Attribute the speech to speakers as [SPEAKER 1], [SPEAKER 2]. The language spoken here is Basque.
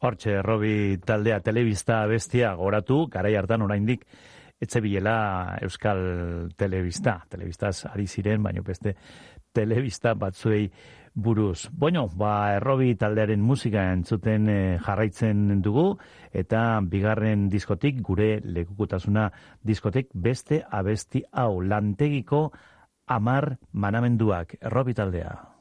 [SPEAKER 1] Hortxe, Robi taldea telebista bestia goratu, garai hartan oraindik etzebilela Euskal telebistaz ari ziren, baina beste telebista batzuei buruz. Bueno, Robi taldearen musika entzuten jarraitzen dugu, eta bigarren diskotik, gure lekukotasuna diskotik, beste abesti hau, lantegiko 10 manamenduak, Robi taldea.